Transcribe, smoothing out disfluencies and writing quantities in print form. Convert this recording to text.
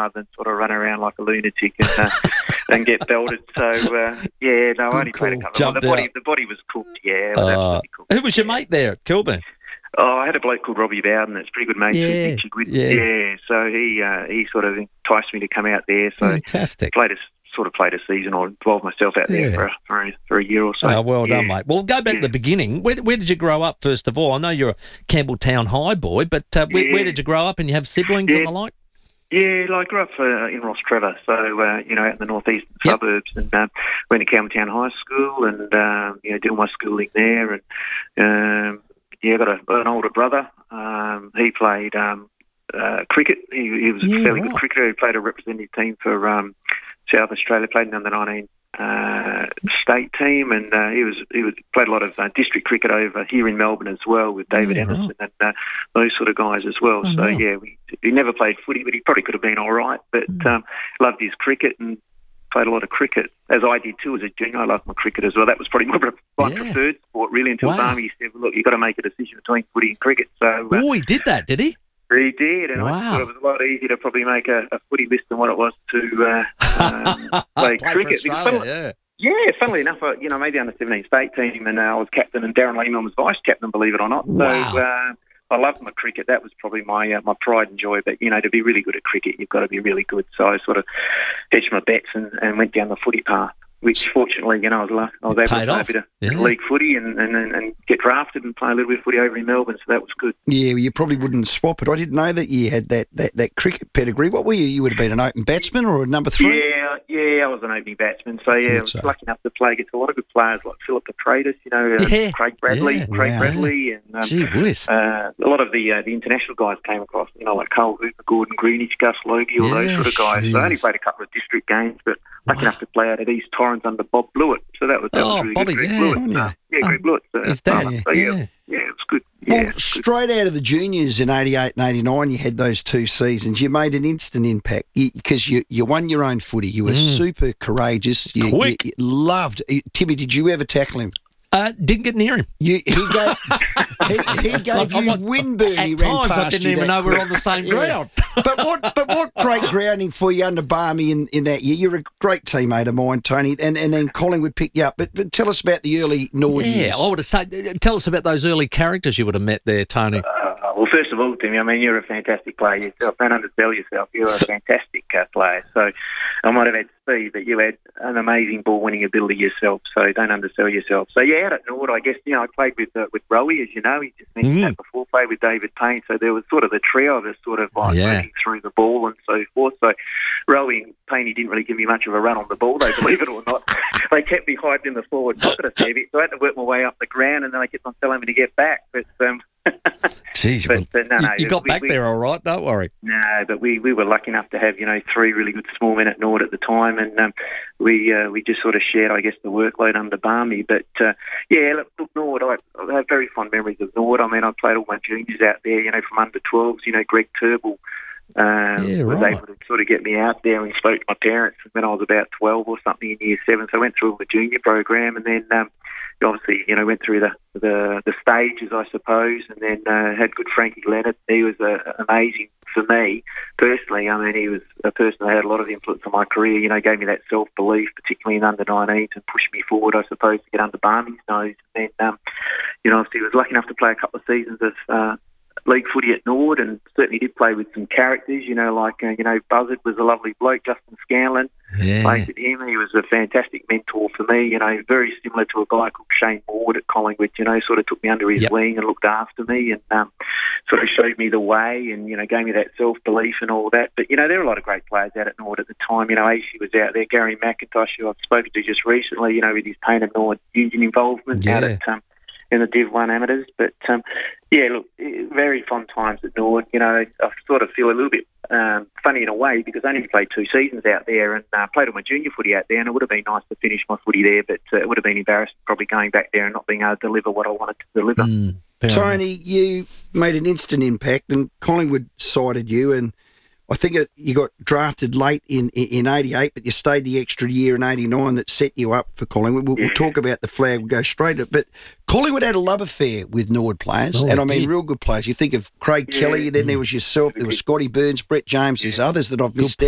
rather than sort of run around like a lunatic and get belted. So, I only played a couple of months. The body was cooked, it was absolutely cooked. Who was your mate there at Kilburn? Oh, I had a bloke called Robbie Bowden that's pretty good mate with Richard Whitten. So he sort of enticed me to come out there. So fantastic. Played a season or involved myself out there for a year or so. Oh, well done, mate. Well, go back to the beginning. Where did you grow up, first of all? I know you're a Campbelltown High boy, but where did you grow up, and you have siblings and the like? Yeah, I grew up in Ross Trevor, so, out in the northeastern suburbs, and went to Campbelltown High School and, did my schooling there. And, got an older brother. He played cricket. He was a fairly good cricketer. He played a representative team for South Australia, played in the under-19 state team, and he played a lot of district cricket over here in Melbourne as well with David Emerson and those sort of guys as well. He never played footy, but he probably could have been all right. But loved his cricket and played a lot of cricket, as I did too as a junior. I loved my cricket as well. That was probably my preferred sport, really, until Barmy said, look, you've got to make a decision between footy and cricket. So, he did that, did he? He did, and I thought it was a lot easier to probably make a footy list than what it was to play cricket. Funnily enough, made the under-17 state team, and I was captain, and Darren Lehman was vice-captain, believe it or not. Wow. So I loved my cricket. That was probably my pride and joy. But, to be really good at cricket, you've got to be really good. So I sort of hedged my bets and went down the footy path, which fortunately, I was able to play a bit of league footy and get drafted and play a little bit of footy over in Melbourne, so that was good. Yeah, well, you probably wouldn't swap it. I didn't know that you had that cricket pedigree. What were you? You would have been an open batsman or a number 3? Yeah, I was an opening batsman. So, I was lucky enough to play against a lot of good players like Philip Petradis, Craig Bradley, and gee whiz. A lot of the international guys came across, like Carl Hooper, Gordon Greenidge, Gus Logie, all those sort of guys. So I only played a couple of district games, but lucky enough to play out at East Torrens under Bob Blewett. So that was really Bobby, good. Greg Blewett. His dad. It was good. Well, straight out of the juniors in 88 and 89, you had those 2 seasons. You made an instant impact because you won your own footy. You were super courageous. Quick. You loved Timmy, did you ever tackle him? Didn't get near him. He gave you windburn. At times, I didn't even know we were on the same ground. But what great grounding for you under Barmy in that year. You're a great teammate of mine, Tony, and then Collingwood picked you up. But tell us about the early Norwood years. I would have said, tell us about those early characters you would have met there, Tony. Well, first of all, Timmy, you're a fantastic player yourself. Don't undersell yourself. You're a fantastic player. So I might have had speed, but you had an amazing ball-winning ability yourself. So don't undersell yourself. So out at Norwood, I guess I played with Rowie, as you know. He just mentioned that before. Played with David Payne. So there was sort of the trio of us, sort of moving through the ball and so forth. So Rowie and Payne, he didn't really give me much of a run on the ball, though, believe it or not. They kept me hyped in the forward pocket a fair bit, so I had to work my way up the ground, and then they kept on telling me to get back. But Jeez, you got back there all right, don't worry. No, but we were lucky enough to have 3 really good small men at Norwood at the time, and we just sort of shared, I guess, the workload under Barmy. But look, Norwood, I have very fond memories of Norwood. I played all my juniors out there, from under 12s. Greg Turnbull was able to sort of get me out there, and spoke to my parents when I was about 12 or something in year 7. So I went through the junior program, and then obviously went through the stages, I suppose, and then had good Frankie Leonard. He was amazing for me personally. He was a person that had a lot of influence on my career. Gave me that self-belief, particularly in under-19s, and pushed me forward, I suppose, to get under Barmy's nose. And then obviously was lucky enough to play a couple of seasons of league footy at Norwood, and certainly did play with some characters, Buzzard was a lovely bloke, Justin Scanlon. Played with him. He was a fantastic mentor for me, very similar to a guy called Shane Ward at Collingwood, sort of took me under his wing and looked after me, and sort of showed me the way, and, gave me that self-belief and all that. But, there were a lot of great players out at Norwood at the time. Acey was out there, Gary McIntosh, who I've spoken to just recently, with his Payne and Norwood union involvement out at in the Div 1 amateurs. But, very fond times at Norwood. I sort of feel a little bit funny in a way, because I only played 2 seasons out there, and played all my junior footy out there, and it would have been nice to finish my footy there, but it would have been embarrassing probably going back there and not being able to deliver what I wanted to deliver. Tony, you made an instant impact, and Collingwood sided you, and I think you got drafted late in 88, but you stayed the extra year in 89 that set you up for Collingwood. We'll talk about the flag, we'll go straight to it. But Collingwood had a love affair with Norwood players, real good players. You think of Craig Kelly, then there was yourself, there was Scotty Burns, Brett James, there's others that I've missed out.